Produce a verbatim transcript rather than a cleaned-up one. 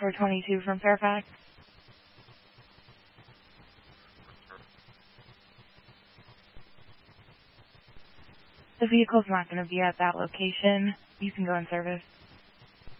four twenty-two from Fairfax. The vehicle's not going to be at that location. You can go in service.